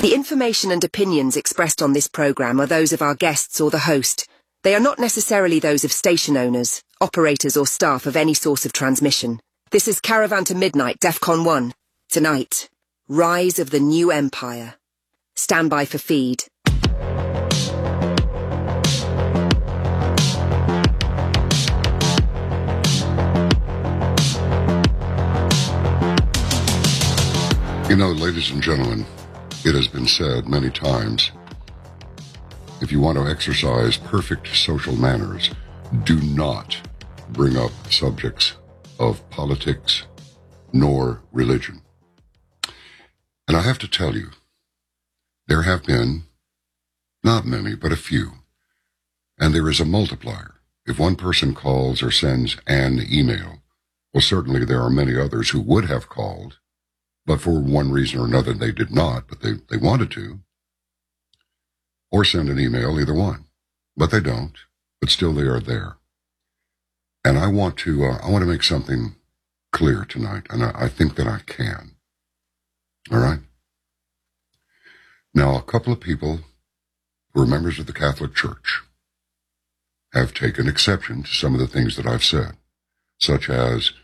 The information and opinions expressed on this program are those of our guests or the host. They are not necessarily those of station owners, operators or staff of any source of transmission. This is Caravan to Midnight, DEFCON 1. Tonight, Rise of the New Empire. Stand by for feed. You know, ladies and gentlemen, it has been said many times, if you want to exercise perfect social manners, do not bring up subjects of politics nor religion. And I have to tell you, there have been, not many, but a few, and there is a multiplier. If one person calls or sends an email, well, certainly there are many others who would have called, but for one reason or another they did not, but they wanted to, or send an email, either one. But they don't, but still they are there. And I want to make something clear tonight, and I think that I can. All right? Now, a couple of people who are members of the Catholic Church have taken exception to some of the things that I've said, such as,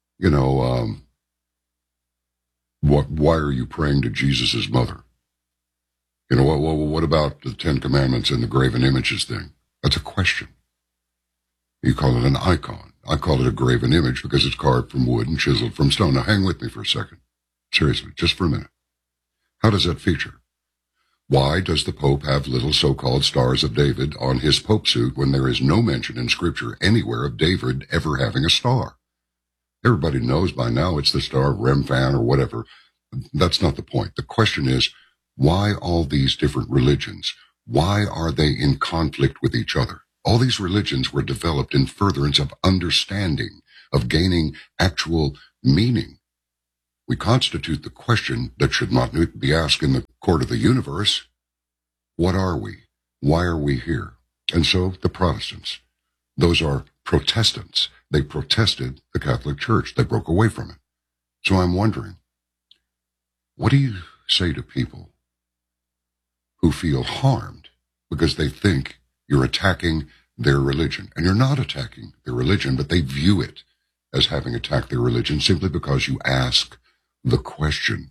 why are you praying to Jesus' mother? What about the Ten Commandments and the graven images thing? That's a question. You call it an icon. I call it a graven image because it's carved from wood and chiseled from stone. Now hang with me for a second. Seriously, just for a minute. How does that feature? Why does the Pope have little so-called Stars of David on his Pope suit when there is no mention in Scripture anywhere of David ever having a star? Everybody knows by now it's the Star of Remphan or whatever. That's not the point. The question is, why all these different religions? Why are they in conflict with each other? All these religions were developed in furtherance of understanding, of gaining actual meaning. We constitute the question that should not be asked in the court of the universe. What are we? Why are we here? And so the Protestants, those are Protestants. They protested the Catholic Church. They broke away from it. So I'm wondering, what do you say to people who feel harmed because they think you're attacking their religion? And you're not attacking their religion, but they view it as having attacked their religion simply because you ask the question.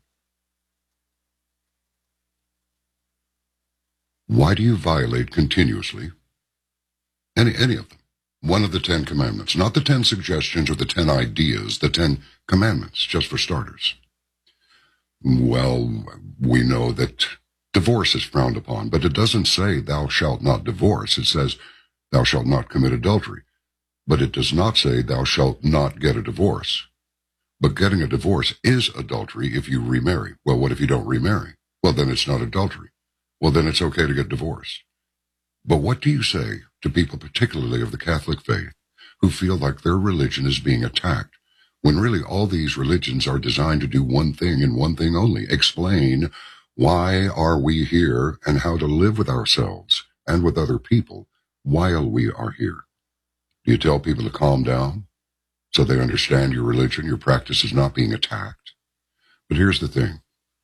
Why do you violate continuously any of them? One of the 10 Commandments, not the 10 suggestions or the 10 ideas, the 10 Commandments, just for starters. Well, we know that divorce is frowned upon, but it doesn't say thou shalt not divorce. It says thou shalt not commit adultery. But it does not say thou shalt not get a divorce. But getting a divorce is adultery if you remarry. Well, what if you don't remarry? Well, then it's not adultery. Well, then it's okay to get divorced. But what do you say to people, particularly of the Catholic faith, who feel like their religion is being attacked, when really all these religions are designed to do one thing and one thing only: explain why are we here and how to live with ourselves and with other people while we are here? Do you tell people to calm down so they understand your religion, your practice is not being attacked? But here's the thing.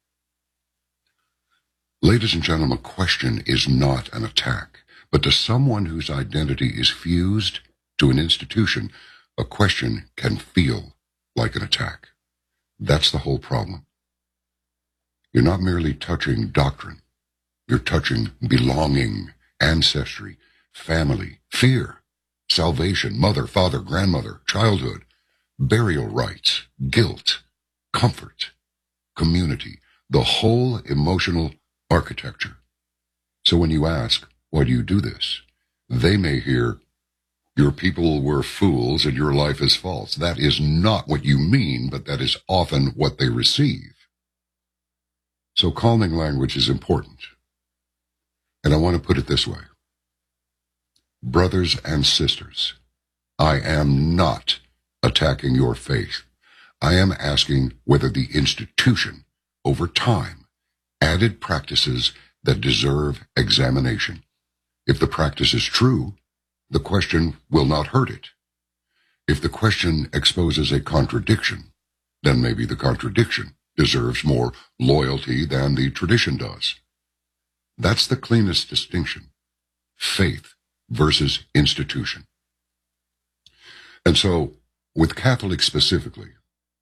Ladies and gentlemen, a question is not an attack. But to someone whose identity is fused to an institution, a question can feel like an attack. That's the whole problem. You're not merely touching doctrine. You're touching belonging, ancestry, family, fear, salvation, mother, father, grandmother, childhood, burial rites, guilt, comfort, community, the whole emotional architecture. So when you ask, why do you do this? They may hear, your people were fools and your life is false. That is not what you mean, but that is often what they receive. So calming language is important. And I want to put it this way. Brothers and sisters, I am not attacking your faith. I am asking whether the institution, over time, added practices that deserve examination. If the practice is true, the question will not hurt it. If the question exposes a contradiction, then maybe the contradiction deserves more loyalty than the tradition does. That's the cleanest distinction. Faith versus institution. And so, with Catholics specifically,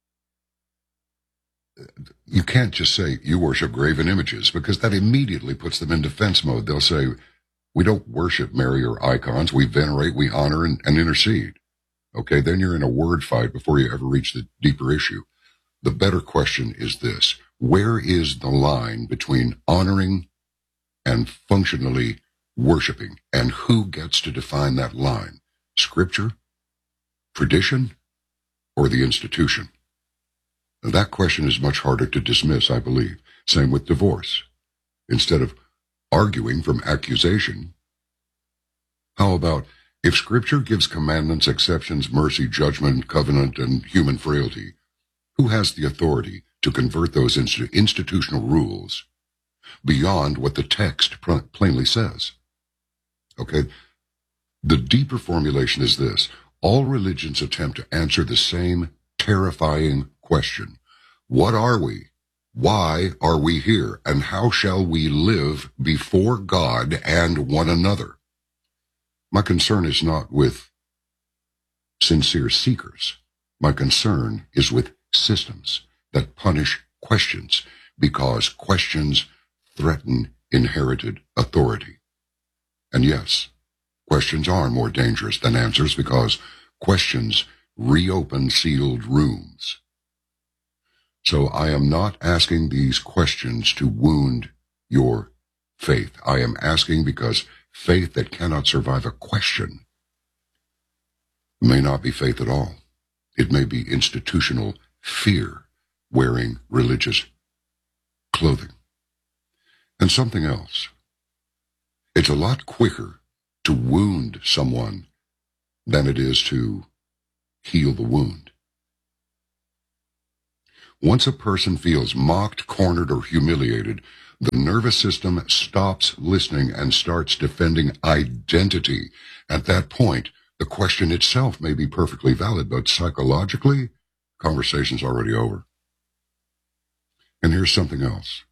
you can't just say you worship graven images, because that immediately puts them in defense mode. They'll say, we don't worship Mary or icons. We venerate, we honor, and intercede. Okay, then you're in a word fight before you ever reach the deeper issue. The better question is this: where is the line between honoring and functionally worshiping? And who gets to define that line? Scripture, tradition, or the institution? Now, that question is much harder to dismiss, I believe. Same with divorce. Instead of arguing from accusation, how about, if Scripture gives commandments, exceptions, mercy, judgment, covenant, and human frailty, who has the authority to convert those into institutional rules beyond what the text plainly says? Okay? The deeper formulation is this: all religions attempt to answer the same terrifying question. What are we? Why are we here? And how shall we live before God and one another? My concern is not with sincere seekers. My concern is with systems that punish questions, because questions threaten inherited authority. And yes, questions are more dangerous than answers, because questions reopen sealed rooms. So I am not asking these questions to wound your faith. I am asking because faith that cannot survive a question may not be faith at all. It may be institutional fear wearing religious clothing. And something else. It's a lot quicker to wound someone than it is to heal the wound. Once a person feels mocked, cornered, or humiliated, the nervous system stops listening and starts defending identity. At that point, the question itself may be perfectly valid, but psychologically, conversation's already over. And here's something else.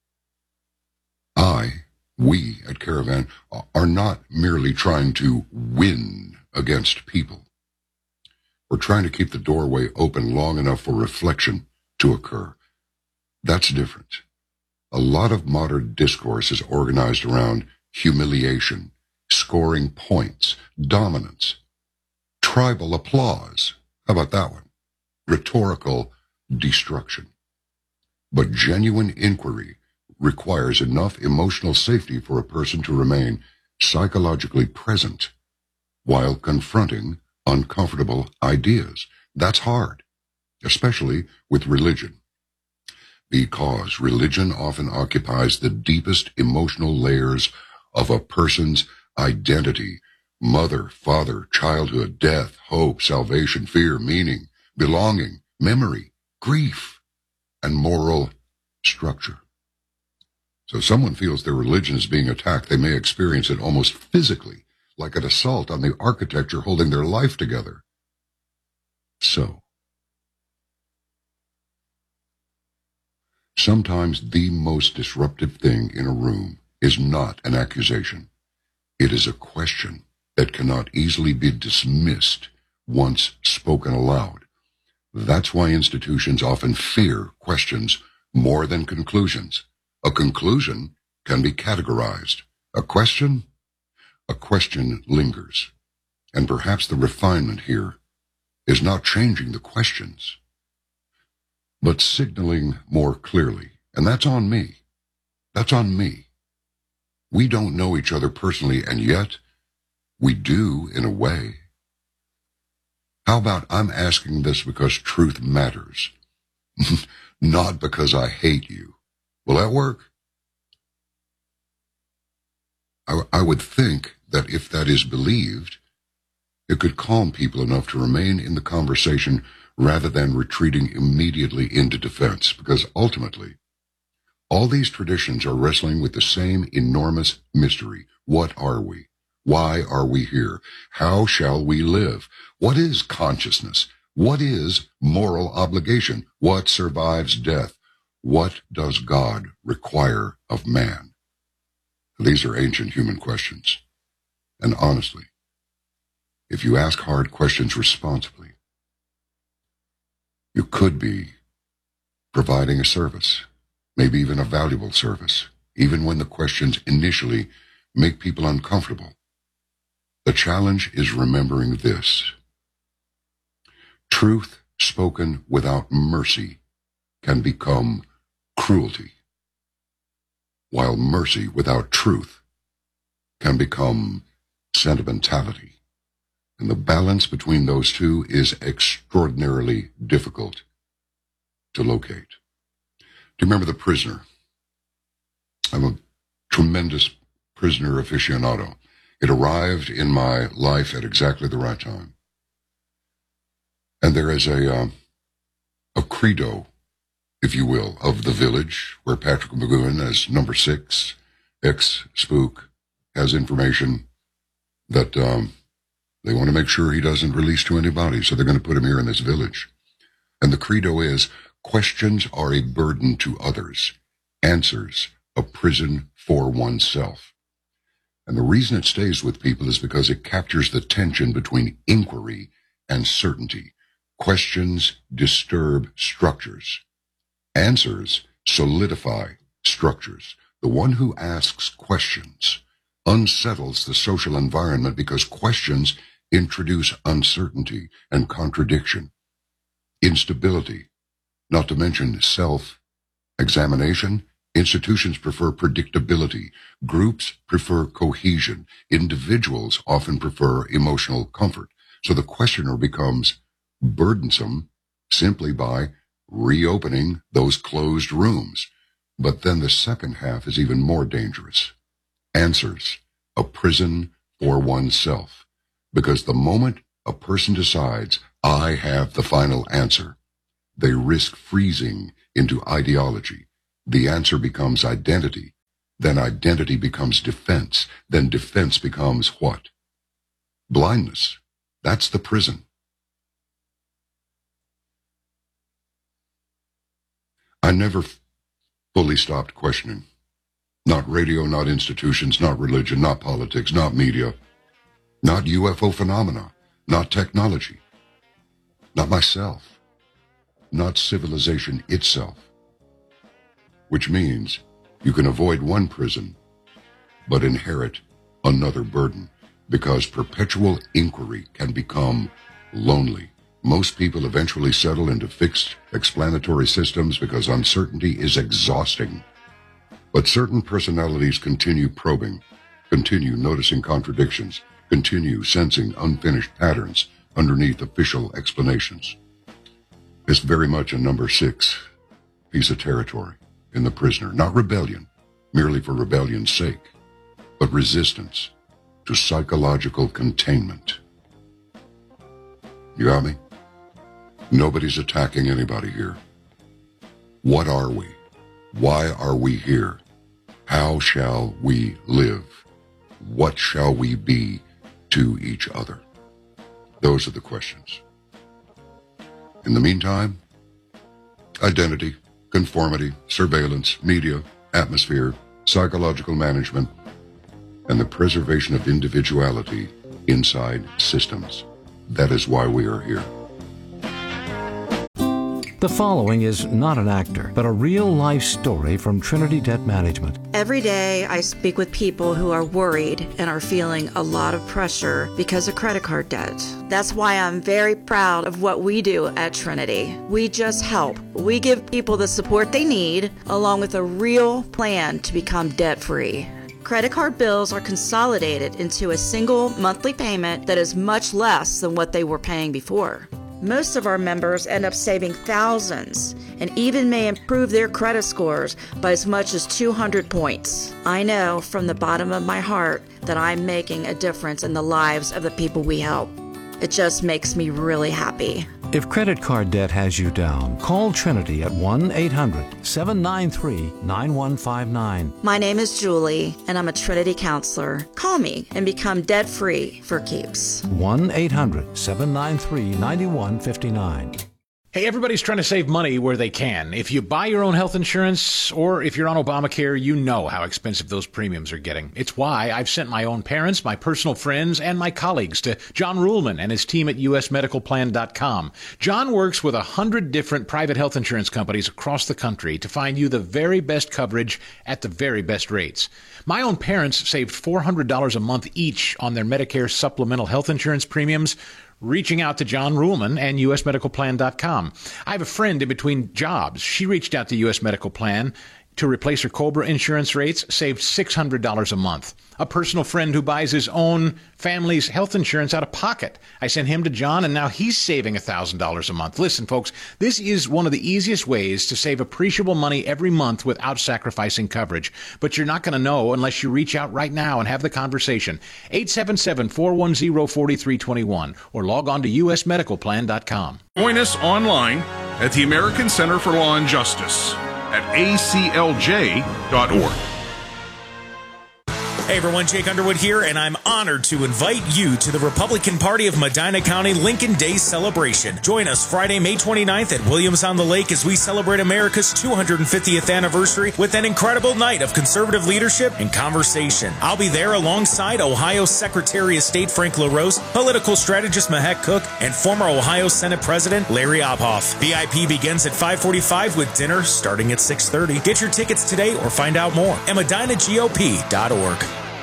We at Caravan are not merely trying to win against people. We're trying to keep the doorway open long enough for reflection to occur. That's different. A lot of modern discourse is organized around humiliation, scoring points, dominance, tribal applause. How about that one? Rhetorical destruction. But genuine inquiry requires enough emotional safety for a person to remain psychologically present while confronting uncomfortable ideas. That's hard, especially with religion, because religion often occupies the deepest emotional layers of a person's identity: mother, father, childhood, death, hope, salvation, fear, meaning, belonging, memory, grief, and moral structure. So if someone feels their religion is being attacked, they may experience it almost physically, like an assault on the architecture holding their life together. So, sometimes the most disruptive thing in a room is not an accusation. It is a question that cannot easily be dismissed once spoken aloud. That's why institutions often fear questions more than conclusions. A conclusion can be categorized. A question lingers. And perhaps the refinement here is not changing the questions, but signaling more clearly. And that's on me. That's on me. We don't know each other personally, and yet we do in a way. How about I'm asking this because truth matters, not because I hate you? Will that work? I would think that if that is believed, it could calm people enough to remain in the conversation rather than retreating immediately into defense, because ultimately, all these traditions are wrestling with the same enormous mystery. What are we? Why are we here? How shall we live? What is consciousness? What is moral obligation? What survives death? What does God require of man? These are ancient human questions. And honestly, if you ask hard questions responsibly, you could be providing a service, maybe even a valuable service, even when the questions initially make people uncomfortable. The challenge is remembering this. Truth spoken without mercy can become cruelty, while mercy without truth can become sentimentality. And the balance between those two is extraordinarily difficult to locate. Do you remember The Prisoner? I'm a tremendous Prisoner aficionado. It arrived in my life at exactly the right time. And there is a credo, if you will, of The Village, where Patrick McGoohan, as number 6, ex-spook, has information that they want to make sure he doesn't release to anybody, so they're going to put him here in this village. And the credo is, questions are a burden to others, answers a prison for oneself. And the reason it stays with people is because it captures the tension between inquiry and certainty. Questions disturb structures. Answers solidify structures. The one who asks questions unsettles the social environment because questions introduce uncertainty and contradiction, instability, not to mention self-examination. Institutions prefer predictability. Groups prefer cohesion. Individuals often prefer emotional comfort. So the questioner becomes burdensome simply by reopening those closed rooms. But then the second half is even more dangerous. Answers, a prison for oneself. Because the moment a person decides, I have the final answer, they risk freezing into ideology. The answer becomes identity. Then identity becomes defense. Then defense becomes what? Blindness. That's the prison. I never fully stopped questioning. Not radio, not institutions, not religion, not politics, not media, not UFO phenomena, not technology, not myself, not civilization itself. Which means you can avoid one prison, but inherit another burden, because perpetual inquiry can become lonely. Most people eventually settle into fixed explanatory systems because uncertainty is exhausting. But certain personalities continue probing, continue noticing contradictions, continue sensing unfinished patterns underneath official explanations. It's very much a number 6 piece of territory in The Prisoner. Not rebellion, merely for rebellion's sake, but resistance to psychological containment. You got me? Nobody's attacking anybody here. What are we? Why are we here? How shall we live? What shall we be to each other? Those are the questions. In the meantime, identity, conformity, surveillance, media, atmosphere, psychological management, and the preservation of individuality inside systems. That is why we are here. The following is not an actor, but a real-life story from Trinity Debt Management. Every day I speak with people who are worried and are feeling a lot of pressure because of credit card debt. That's why I'm very proud of what we do at Trinity. We just help. We give people the support they need, along with a real plan to become debt-free. Credit card bills are consolidated into a single monthly payment that is much less than what they were paying before. Most of our members end up saving thousands and even may improve their credit scores by as much as 200 points. I know from the bottom of my heart that I'm making a difference in the lives of the people we help. It just makes me really happy. If credit card debt has you down, call Trinity at 1-800-793-9159. My name is Julie, and I'm a Trinity counselor. Call me and become debt-free for keeps. 1-800-793-9159. Hey, everybody's trying to save money where they can. If you buy your own health insurance or if you're on Obamacare, you know how expensive those premiums are getting. It's why I've sent my own parents, my personal friends, and my colleagues to John Ruhlman and his team at usmedicalplan.com. John works with 100 different private health insurance companies across the country to find you the very best coverage at the very best rates. My own parents saved $400 a month each on their Medicare supplemental health insurance premiums, reaching out to John Ruhlman and usmedicalplan.com. I have a friend in between jobs. She reached out to US Medical Plan to replace her COBRA insurance rates, saved $600 a month. A personal friend who buys his own family's health insurance out of pocket. I sent him to John, and now he's saving $1,000 a month. Listen, folks, this is one of the easiest ways to save appreciable money every month without sacrificing coverage. But you're not going to know unless you reach out right now and have the conversation. 877-410-4321 or log on to usmedicalplan.com. Join us online at the American Center for Law and Justice at aclj.org. Hey everyone, Jake Underwood here, and I'm honored to invite you to the Republican Party of Medina County Lincoln Day celebration. Join us Friday, May 29th at Williams on the Lake as we celebrate America's 250th anniversary with an incredible night of conservative leadership and conversation. I'll be there alongside Ohio Secretary of State Frank LaRose, political strategist Mahek Cook, and former Ohio Senate President Larry Ophoff. VIP begins at 5:45 with dinner starting at 6:30. Get your tickets today or find out more at MedinaGOP.org.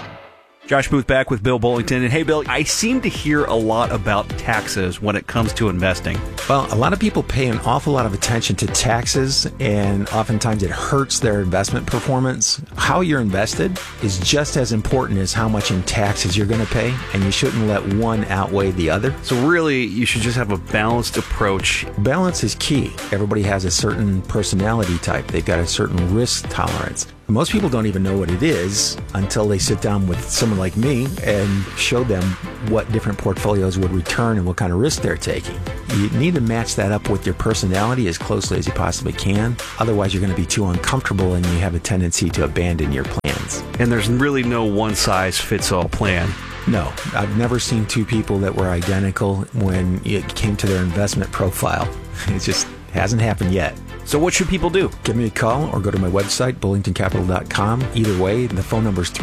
Josh Booth back with Bill Bullington. And hey, Bill, I seem to hear a lot about taxes when it comes to investing. Well, a lot of people pay an awful lot of attention to taxes, and oftentimes it hurts their investment performance. How you're invested is just as important as how much in taxes you're going to pay, and you shouldn't let one outweigh the other. So really, you should just have a balanced approach. Balance is key. Everybody has a certain personality type. They've got a certain risk tolerance. Most people don't even know what it is until they sit down with someone like me and show them what different portfolios would return and what kind of risk they're taking. You need to match that up with your personality as closely as you possibly can. Otherwise, you're going to be too uncomfortable and you have a tendency to abandon your plans. And there's really no one-size-fits-all plan. No, I've never seen two people that were identical when it came to their investment profile. It just hasn't happened yet. So what should people do? Give me a call or go to my website, bullingtoncapital.com. Either way, the phone number is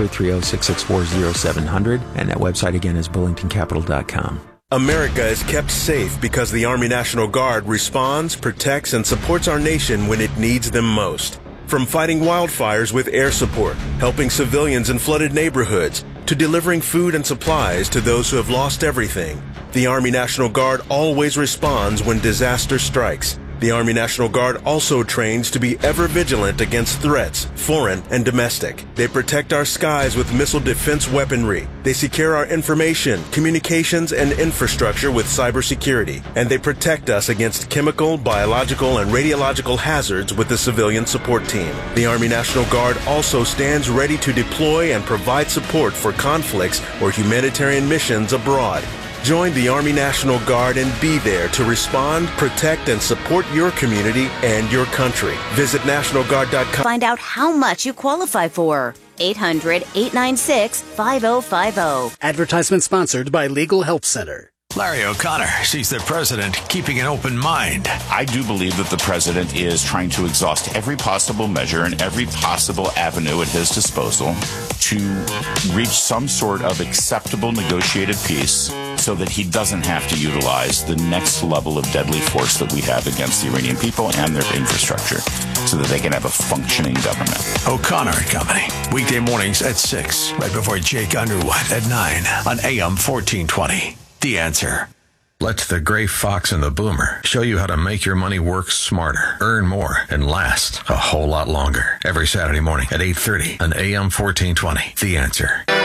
330-664-0700, and that website again is bullingtoncapital.com. America is kept safe because the Army National Guard responds, protects, and supports our nation when it needs them most. From fighting wildfires with air support, helping civilians in flooded neighborhoods, to delivering food and supplies to those who have lost everything, the Army National Guard always responds when disaster strikes. The Army National Guard also trains to be ever vigilant against threats, foreign and domestic. They protect our skies with missile defense weaponry. They secure our information, communications, and infrastructure with cybersecurity. And they protect us against chemical, biological, and radiological hazards with the civilian support team. The Army National Guard also stands ready to deploy and provide support for conflicts or humanitarian missions abroad. Join the Army National Guard and be there to respond, protect, and support your community and your country. Visit NationalGuard.com. Find out how much you qualify for. 800-896-5050. Advertisement sponsored by Legal Help Center. Larry O'Connor sees the president keeping an open mind. I do believe that the president is trying to exhaust every possible measure and every possible avenue at his disposal to reach some sort of acceptable negotiated peace so that he doesn't have to utilize the next level of deadly force that we have against the Iranian people and their infrastructure so that they can have a functioning government. O'Connor and Company, weekday mornings at 6, right before Jake Underwood at 9 on AM 1420. The Answer. Let the gray fox and the boomer show you how to make your money work smarter, earn more, and last a whole lot longer. Every Saturday morning at 8:30 on AM 1420. The Answer.